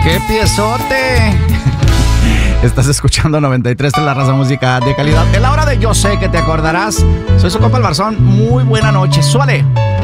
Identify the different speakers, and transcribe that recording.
Speaker 1: ¡Qué piezote! Estás escuchando 93 de la raza música de calidad. Es la hora de Yo Sé Que Te Acordarás. Soy su compa el Barzón. Muy buena noche. ¡Súbale!